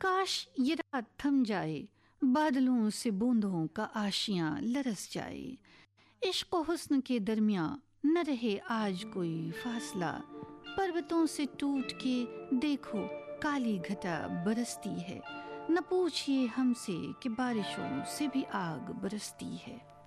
काश ये रात थम जाए, बादलों से बूंदों का आशियां लरस जाए। इश्क व हुस्न के दरमियां न रहे आज कोई फासला, पर्वतों से टूट के देखो काली घटा बरसती है। न पूछिए हमसे कि बारिशों से भी आग बरसती है।